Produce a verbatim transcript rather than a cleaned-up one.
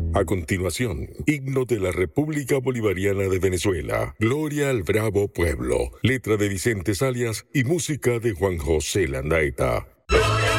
A continuación, himno de la República Bolivariana de Venezuela. Gloria al bravo pueblo. Letra de Vicente Salias y música de Juan José Landaeta.